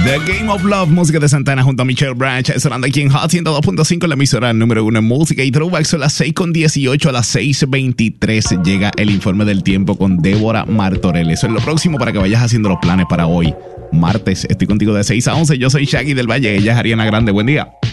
The Game of Love, música de Santana junto a Michelle Branch, sonando aquí en Hot 102.5, la emisora número 1 en música y throwback. Son las 6:18, a las 6:23 llega el informe del tiempo con Débora Martorell. Eso es lo próximo para que vayas haciendo los planes para hoy, martes. Estoy contigo de 6 a 11, yo soy Shaggy del Valle, ella es Ariana Grande. Buen día.